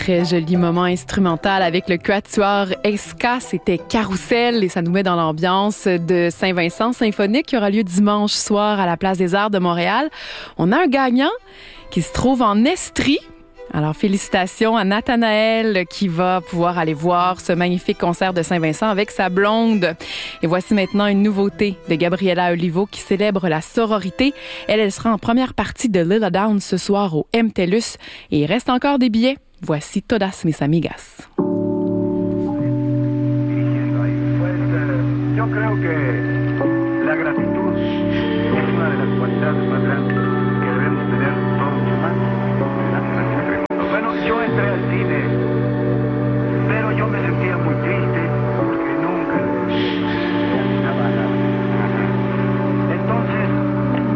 très joli moment instrumental avec le quatuor Esca. C'était Carousel et ça nous met dans l'ambiance de Saint-Vincent symphonique qui aura lieu dimanche soir à la Place des Arts de Montréal. On a un gagnant qui se trouve en Estrie. Alors, félicitations à Nathanaël qui va pouvoir aller voir ce magnifique concert de Saint-Vincent avec sa blonde. Et voici maintenant une nouveauté de Gabriela Olivo qui célèbre la sororité. Elle sera en première partie de Lila Downs ce soir au MTELUS et il reste encore des billets. Voici Todas mis amigas. Yo creo que